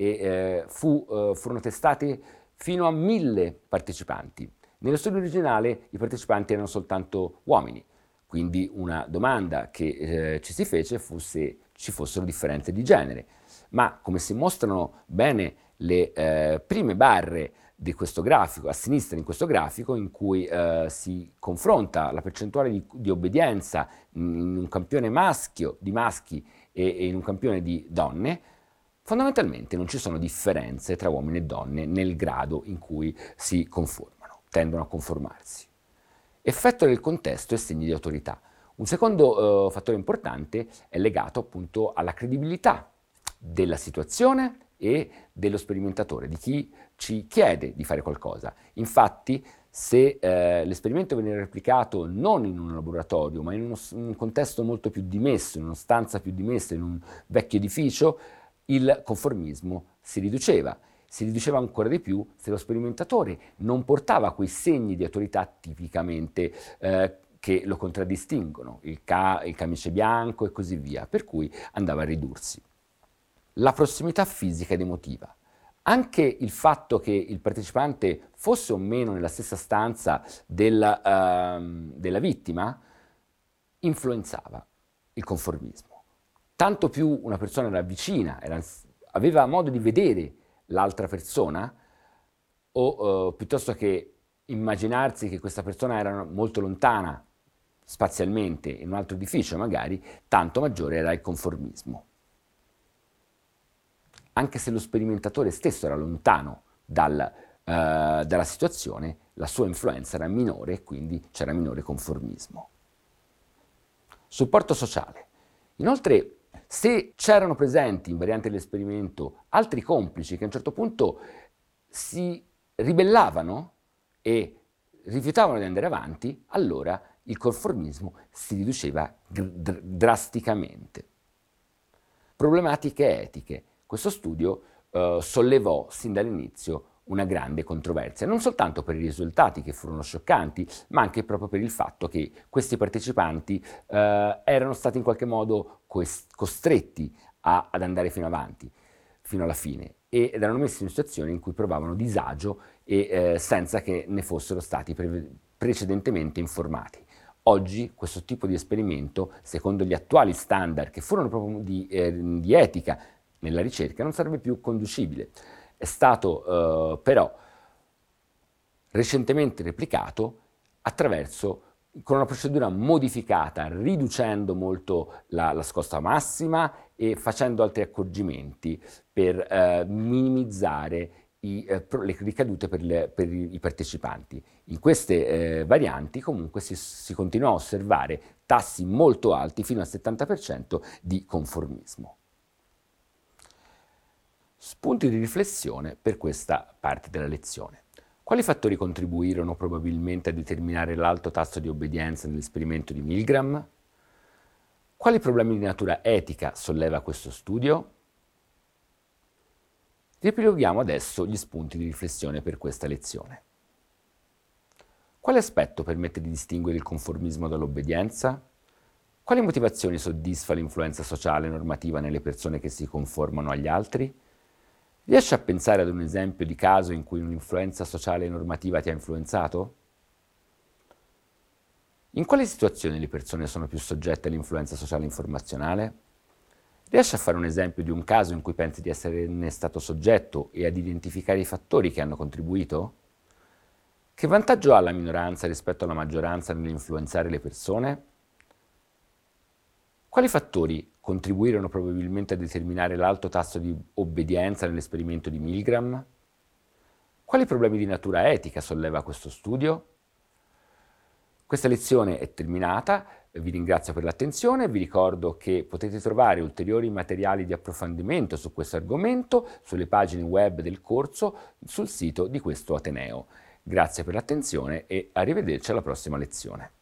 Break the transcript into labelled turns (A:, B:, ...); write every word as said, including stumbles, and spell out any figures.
A: e eh, fu, eh, furono testati fino a mille partecipanti. Nello studio originale i partecipanti erano soltanto uomini, quindi una domanda che eh, ci si fece fu se ci fossero differenze di genere. Ma come si mostrano bene le eh, prime barre di questo grafico, a sinistra in questo grafico, in cui eh, si confronta la percentuale di, di obbedienza in un campione maschio, di maschi e, e in un campione di donne, fondamentalmente non ci sono differenze tra uomini e donne nel grado in cui si conformano, tendono a conformarsi. Effetto del contesto e segni di autorità. Un secondo eh, fattore importante è legato appunto alla credibilità della situazione e dello sperimentatore, di chi ci chiede di fare qualcosa. Infatti, se eh, l'esperimento viene replicato non in un laboratorio, ma in uno, in un contesto molto più dimesso, in una stanza più dimessa, in un vecchio edificio, il conformismo si riduceva. Si riduceva ancora di più se lo sperimentatore non portava quei segni di autorità tipicamente eh, che lo contraddistinguono, il, ca- il camice bianco e così via, per cui andava a ridursi. La prossimità fisica ed emotiva. Anche il fatto che il partecipante fosse o meno nella stessa stanza della, uh, della vittima influenzava il conformismo. Tanto più una persona era vicina, era, aveva modo di vedere l'altra persona, o uh, piuttosto che immaginarsi che questa persona era molto lontana spazialmente in un altro edificio magari, tanto maggiore era il conformismo. Anche se lo sperimentatore stesso era lontano dal, uh, dalla situazione, la sua influenza era minore e quindi c'era minore conformismo. Supporto sociale. Inoltre, se c'erano presenti in variante dell'esperimento altri complici che a un certo punto si ribellavano e rifiutavano di andare avanti, allora il conformismo si riduceva dr- drasticamente. Problematiche etiche. Questo studio eh, sollevò sin dall'inizio una grande controversia, non soltanto per i risultati che furono scioccanti, ma anche proprio per il fatto che questi partecipanti eh, erano stati in qualche modo costretti a, ad andare fino avanti, fino alla fine, ed erano messi in situazioni in cui provavano disagio e eh, senza che ne fossero stati pre- precedentemente informati. Oggi questo tipo di esperimento, secondo gli attuali standard che furono proprio di, eh, di etica nella ricerca, non sarebbe più conducibile. È stato eh, però recentemente replicato attraverso, con una procedura modificata, riducendo molto la, la scossa massima e facendo altri accorgimenti per eh, minimizzare i, eh, le ricadute per, le, per i partecipanti. In queste eh, varianti comunque si, si continua a osservare tassi molto alti, fino al settanta per cento di conformismo. Spunti di riflessione per questa parte della lezione. Quali fattori contribuirono probabilmente a determinare l'alto tasso di obbedienza nell'esperimento di Milgram? Quali problemi di natura etica solleva questo studio? Riepiloghiamo adesso gli spunti di riflessione per questa lezione. Quale aspetto permette di distinguere il conformismo dall'obbedienza? Quali motivazioni soddisfa l'influenza sociale e normativa nelle persone che si conformano agli altri? Riesci a pensare ad un esempio di caso in cui un'influenza sociale e normativa ti ha influenzato? In quali situazioni le persone sono più soggette all'influenza sociale informazionale? Riesci a fare un esempio di un caso in cui pensi di esserne stato soggetto e ad identificare i fattori che hanno contribuito? Che vantaggio ha la minoranza rispetto alla maggioranza nell'influenzare le persone? Quali fattori contribuirono probabilmente a determinare l'alto tasso di obbedienza nell'esperimento di Milgram? Quali problemi di natura etica solleva questo studio? Questa lezione è terminata, vi ringrazio per l'attenzione, vi ricordo che potete trovare ulteriori materiali di approfondimento su questo argomento sulle pagine web del corso sul sito di questo Ateneo. Grazie per l'attenzione e arrivederci alla prossima lezione.